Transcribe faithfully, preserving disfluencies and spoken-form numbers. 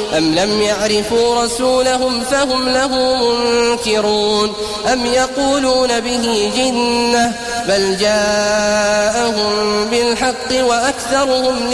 أم لم يعرفوا رسولهم فهم له منكرون أم يقولون به جنة بل جاءهم بالحق وأكثرهم